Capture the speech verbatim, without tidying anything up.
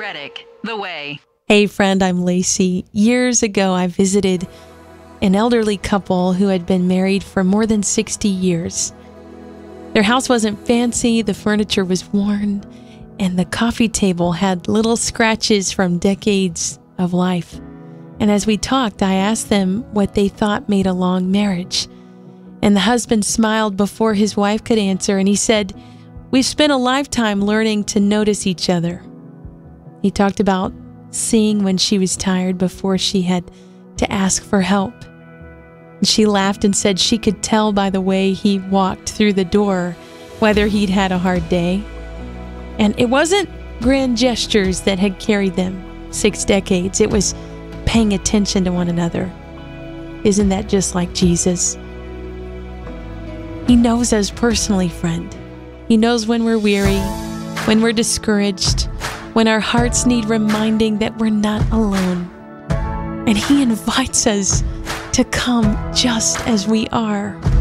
Reddick, The Way. Hey friend, I'm Lacey. Years ago, I visited an elderly couple who had been married for more than sixty years. Their house wasn't fancy, the furniture was worn, and the coffee table had little scratches from decades of life. And as we talked, I asked them what they thought made a long marriage. And the husband smiled before his wife could answer, and he said, "We've spent a lifetime learning to notice each other." He talked about seeing when she was tired before she had to ask for help. And she laughed and said she could tell by the way he walked through the door whether he'd had a hard day. And it wasn't grand gestures that had carried them six decades. It was paying attention to one another. Isn't that just like Jesus? He knows us personally, friend. He knows when we're weary, when we're discouraged, when our hearts need reminding that we're not alone. And He invites us to come just as we are.